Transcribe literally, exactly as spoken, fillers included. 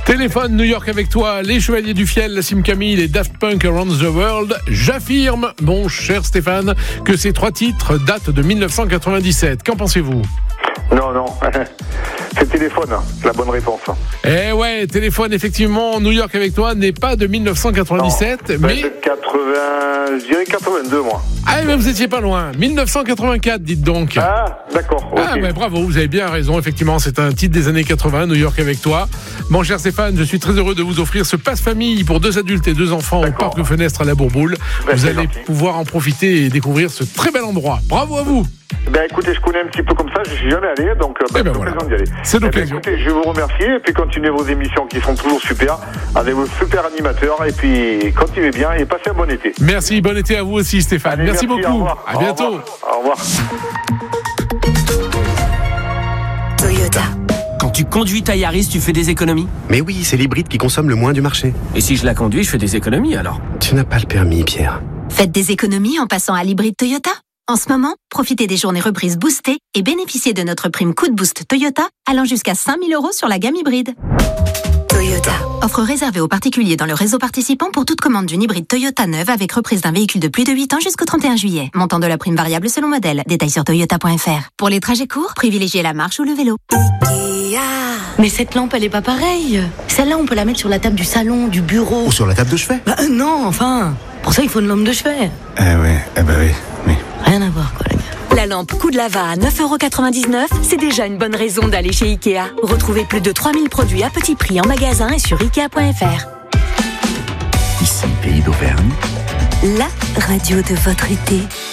Téléphone New York avec toi, les Chevaliers du Fiel, la Sim Camille, les Daft Punk Around the World. J'affirme, mon cher Stéphane, que ces trois titres datent de dix-neuf cent quatre-vingt-dix-sept. Qu'en pensez-vous ? Non, non. C'est Téléphone, la bonne réponse. Eh ouais, Téléphone, effectivement, New York avec toi n'est pas de dix-neuf cent quatre-vingt-dix-sept, non, mais... de quatre-vingts, je dirais quatre-vingt-deux, moi. Ah, mais vous étiez pas loin. dix-neuf cent quatre-vingt-quatre, dites donc. Ah, d'accord. Okay. Ah, ouais, bravo, vous avez bien raison. Effectivement, c'est un titre des années quatre-vingts, New York avec toi. Mon cher Stéphane, je suis très heureux de vous offrir ce passe-famille pour deux adultes et deux enfants d'accord. au Parc de Fenêtre à la Bourboule. Ben, vous allez gentil. pouvoir en profiter et découvrir ce très bel endroit. Bravo à vous. Ben écoutez, je connais un petit peu comme ça, je suis jamais allé, donc ben, eh ben, c'est voilà. l'occasion d'y aller. C'est l'occasion. Eh ben, écoutez, je vous remercie et puis continuez vos émissions qui sont toujours super, avec vos super animateurs et puis continuez bien et passez un bon été. Merci, bon été à vous aussi Stéphane. Allez, merci, merci beaucoup. À au bientôt. Revoir. Au revoir. Toyota. Quand tu conduis ta Yaris, tu fais des économies ? Mais oui, c'est l'hybride qui consomme le moins du marché. Et si je la conduis, je fais des économies alors ? Tu n'as pas le permis, Pierre. Faites des économies en passant à l'hybride Toyota. En ce moment, profitez des journées reprises boostées et bénéficiez de notre prime coup de boost Toyota allant jusqu'à cinq mille euros sur la gamme hybride. Toyota. Offre réservée aux particuliers dans le réseau participant pour toute commande d'une hybride Toyota neuve avec reprise d'un véhicule de plus de huit ans jusqu'au trente et un juillet. Montant de la prime variable selon modèle. Détails sur toyota point f r. Pour les trajets courts, privilégiez la marche ou le vélo. Ikea. Mais cette lampe, elle est pas pareille. Celle-là, on peut la mettre sur la table du salon, du bureau. Ou sur la table de chevet. Bah euh, non, enfin. Pour ça, il faut une lampe de chevet. Eh ouais, eh bah oui, oui. Rien à voir, quoi, les gars. La lampe Coup de Lava à neuf euros quatre-vingt-dix-neuf, c'est déjà une bonne raison d'aller chez Ikea. Retrouvez plus de trois mille produits à petit prix en magasin et sur ikea point f r. Ici, Pays d'Auvergne. La radio de votre été.